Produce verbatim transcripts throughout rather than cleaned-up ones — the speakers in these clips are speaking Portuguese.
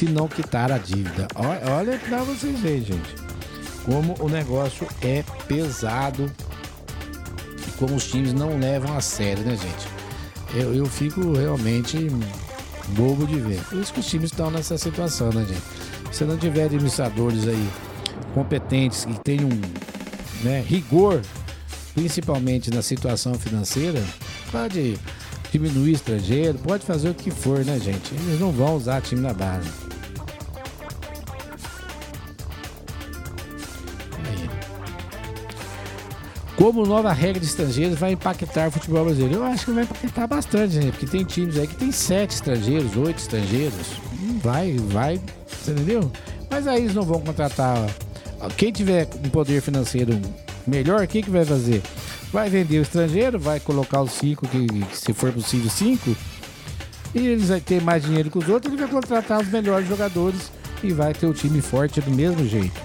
se não quitar a dívida. Olha, olha pra vocês verem, gente, como o negócio é pesado e como os times não levam a sério, né, gente? Eu, eu fico realmente bobo de ver. Por isso que os times estão nessa situação, né, gente? Se não tiver administradores aí competentes que tenham, né, rigor, principalmente na situação financeira, pode diminuir estrangeiro, pode fazer o que for, né, gente? Eles não vão usar time na base. Aí. Como nova regra de estrangeiros vai impactar o futebol brasileiro? Eu acho que vai impactar bastante, gente, porque tem times aí que tem sete estrangeiros, oito estrangeiros. Vai, vai, você entendeu? Mas aí eles não vão contratar. Quem tiver um poder financeiro melhor, o que, que vai fazer? Vai vender o estrangeiro, vai colocar os cinco, que, se for possível, cinco, e eles vão ter mais dinheiro que os outros, ele vai contratar os melhores jogadores e vai ter o time forte do mesmo jeito.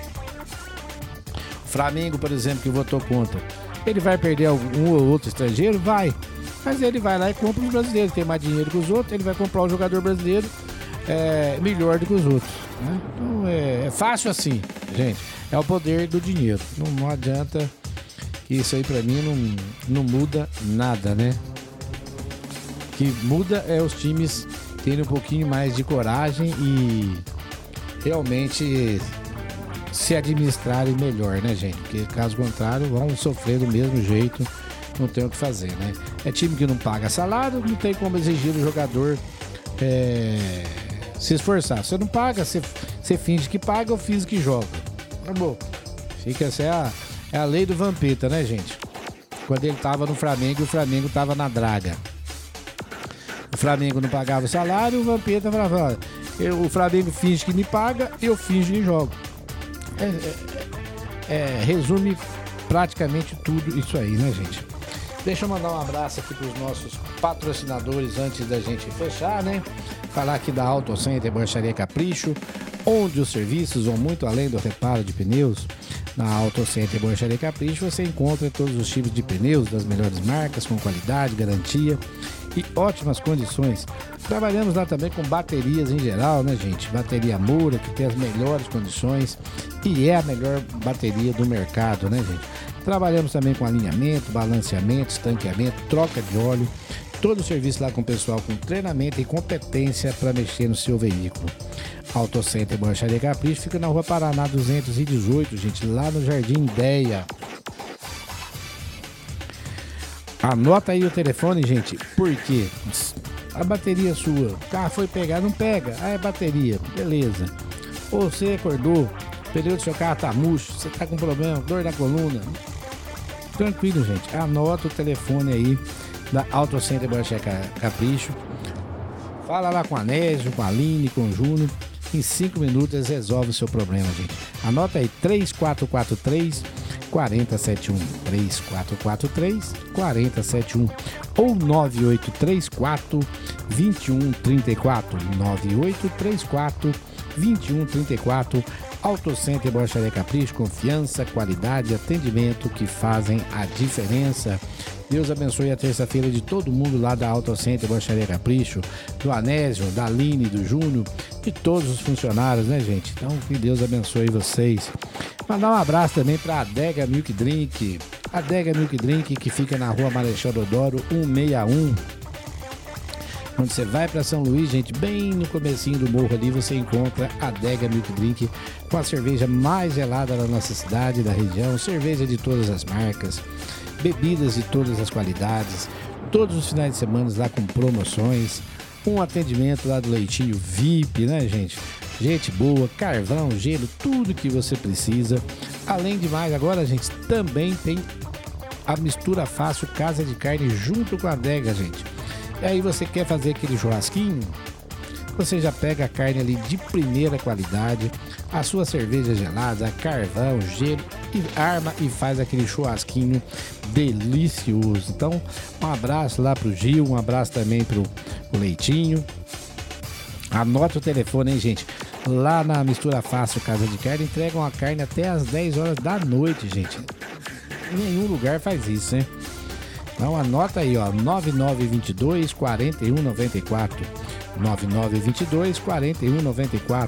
O Flamengo, por exemplo, que votou contra, ele vai perder um ou outro estrangeiro? Vai. Mas ele vai lá e compra os brasileiros, tem mais dinheiro que os outros, ele vai comprar o jogador brasileiro é, melhor do que os outros. Né? Então é, é fácil assim, gente. É o poder do dinheiro. Não, não adianta. Isso aí pra mim não, não muda nada, né? O que muda é os times terem um pouquinho mais de coragem e realmente se administrarem melhor, né, gente? Porque caso contrário vão sofrer do mesmo jeito, não tem o que fazer, né? É time que não paga salário, não tem como exigir do jogador é, se esforçar. Você não paga, você, você finge que paga ou finge que joga. Acabou. Fica essa é a É a lei do Vampeta, né, gente? Quando ele tava no Flamengo, o Flamengo tava na draga. O Flamengo não pagava o salário, o Vampeta falava, eu, o Flamengo finge que me paga, eu finge que jogo. É, é, é, resume praticamente tudo isso aí, né, gente? Deixa eu mandar um abraço aqui para os nossos patrocinadores antes da gente fechar, né? Falar aqui da Auto Center Borracharia Capricho, onde os serviços vão muito além do reparo de pneus. Na Auto Center Borracharia Capricho você encontra todos os tipos de pneus das melhores marcas, com qualidade, garantia e ótimas condições. Trabalhamos lá também com baterias em geral, né, gente? Bateria Moura, que tem as melhores condições e é a melhor bateria do mercado, né, gente? Trabalhamos também com alinhamento, balanceamento, estanqueamento, troca de óleo. Todo o serviço lá com o pessoal com treinamento e competência para mexer no seu veículo. Auto Center Borracharia Capricho fica na Rua Paraná duzentos e dezoito, gente, lá no Jardim Ideia. Anota aí o telefone, gente, porque a bateria sua, o carro foi pegar, não pega, ah, é bateria, beleza. Ou você acordou, o pneu do seu carro tá murcho, você tá com problema, dor na coluna. Tranquilo, gente, anota o telefone aí da Auto Center Borracharia Capricho. Fala lá com a Nésio, com a Aline, com o Júnior. Em cinco minutos resolve o seu problema, gente. Anota aí, três quatro quatro três, quatro zero sete um. três quatro quatro três, quatro zero sete um. Ou nove oito três quatro, dois um três quatro. nove oito três quatro, dois um três quatro. Auto Center Borracharia Capricho, confiança, qualidade e atendimento que fazem a diferença. Deus abençoe a terça-feira de todo mundo lá da Auto Center Borracharia Capricho, do Anésio, da Aline, do Júnior, de todos os funcionários, né, gente? Então, que Deus abençoe vocês. Mandar um abraço também para a Adega Milk Drink. A Adega Milk Drink, que fica na Rua Marechal Deodoro, cento e sessenta e um. Quando você vai para São Luís, gente, bem no comecinho do morro ali, você encontra a Adega Milk Drink com a cerveja mais gelada da nossa cidade, da região, cerveja de todas as marcas, bebidas de todas as qualidades, todos os finais de semana lá com promoções, um atendimento lá do Leitinho V I P, né, gente? Gente boa, carvão, gelo, tudo que você precisa. Além de mais, agora, gente, também tem a mistura fácil Casa de Carne junto com a adega, gente. E aí você quer fazer aquele churrasquinho? Você já pega a carne ali de primeira qualidade, a sua cerveja gelada, carvão, gelo, e arma e faz aquele churrasquinho delicioso. Então, um abraço lá pro Gil, um abraço também pro, pro Leitinho. Anota o telefone, hein, gente? Lá na Mistura Fácil Casa de Carne, entregam a carne até às dez horas da noite, gente. Nenhum lugar faz isso, hein? Então anota aí, ó, nove nove dois dois, quatro um nove quatro. nove nove dois dois, quatro um nove quatro.